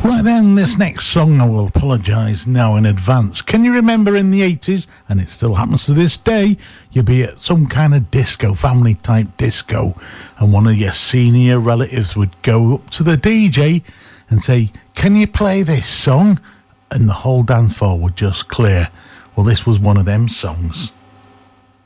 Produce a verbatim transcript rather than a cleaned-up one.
Right then, this next song, I will apologise now in advance. Can you remember in the eighties, and it still happens to this day, you'd be at some kind of disco, family type disco, and one of your senior relatives would go up to the D J and say, can you play this song? And the whole dance floor would just clear. Well, this was one of them songs.